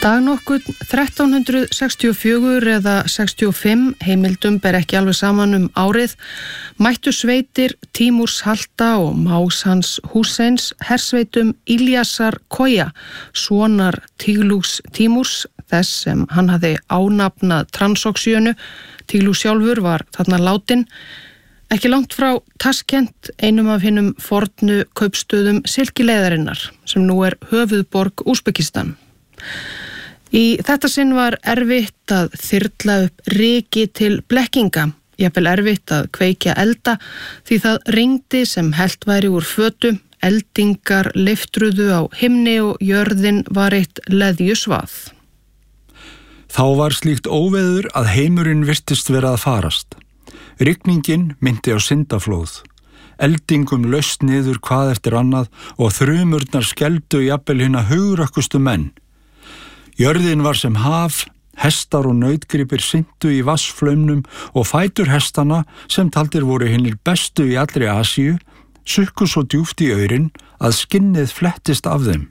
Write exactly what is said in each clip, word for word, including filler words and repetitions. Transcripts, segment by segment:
Dag nokkurn þrettán hundruð sextíu og fjögur eða sextíu og fimm, heimildum ber ekki alveg saman um árið, mættu sveitir Tímúrs Halta og más hans Húseins hersveitum Ilyasar Koya, sonar Tíglúks Tímúrs, þess sem hann hafði ánafnað Transoxíönu. Tíglúk sjálfur var þarna látinn, ekki langt frá Taskent, einum af hinum fornu kaupstöðum Silkileiðarinnar, sem nú er höfuðborg Úsbekistan. Í þetta sinn var erfitt að þyrla upp ryki til blekkinga, jafnvel erfitt að kveikja elda því það rigndi sem hellt væri úr fötu, eldingar leiftruðu á himni og jörðin var eitt leðjusvað. Þá var slíkt óveður að heimurinn virtist vera að farast. Rigningin myndi á syndaflóð. Eldingum laust niður hvað eftir annað og þrumurnar skelfdu jafnvel hina hugrakkustu menn. Jörðin var sem haf, hestar og nautgripir syntu í vassflaumnum og fætur hestana, sem taldir voru hinir bestu í allri Asíu, sukku svo djúpt í aurinn að skinnið flettist af þeim.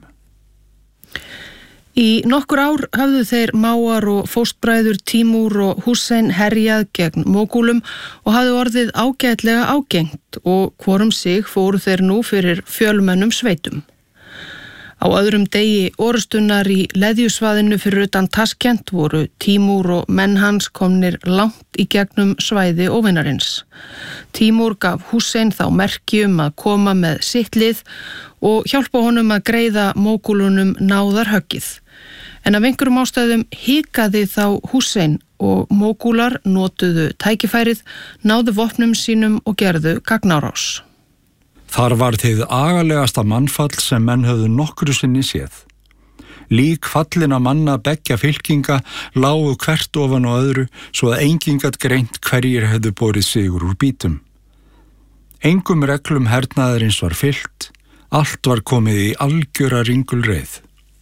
Í nokkur ár höfðu þeir mágar og fóstbræður Tímúr og Húsein herjað gegn Mógúlum og hafðu orðið ágætlega ágengt og hvorum sig fóru þeir nú fyrir fjölmennum sveitum. Á öðrum degi orustunnar í leðjusvaðinu fyrir utan Taskent voru Tímúr og menn hans komnir langt í gegnum svæði óvinarins. Tímúr gaf Húsein þá merki um að koma með sitt lið og hjálpa honum að greiða Mógúlunum náðarhöggið. En af einhverjum ástæðum hikaði þá Húsein og Mógúlar notuðu tækifærið, náðu vopnum sínum og gerðu gagnárás. Þar var hið agalegasta mannfall sem menn höfðu nokkru sinni séð. Lík fallina manna beggja fylkinga lágu hvert ofan á öðru svo að enginn gat greint hverjir hefðu borið sigur úr bítum. Engum reglum hernaðarins var fylgt, allt var komið í algjöra ringulreið.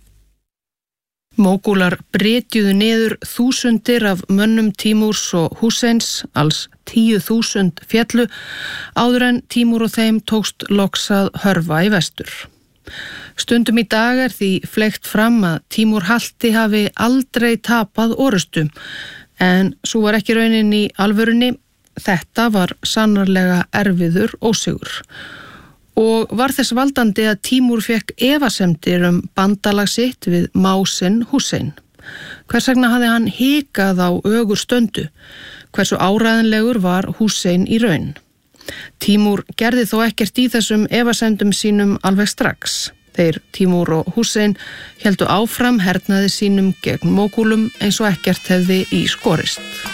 Mógúlar brytjuðu niður þúsundir af mönnum Tímúrs og Húseins, alls tíu þúsund féllu, áður en Tímúr og þeim tókst loks að hörfa í vestur. Stundum í dag er því fleygt fram að Tímúr Halti hafi aldrei tapað orustu, en svo var ekki raunin í alvörunni. Þetta var sannarlega erfiður ósigur. Og var þess valdandi að Tímúr fekk efasemdir um bandalag sitt við másinn Húsein. Hvers vegna hafði hann hikað á ögur stöndu? Hversu áræðanlegur var Húsein í raun? Tímúr gerði þó ekkert í þessum efasemdum sínum alveg strax. Þeir Tímúr og Húsein héldu áfram hernaði sínum gegn Mógúlum eins og ekkert hefði í skorist.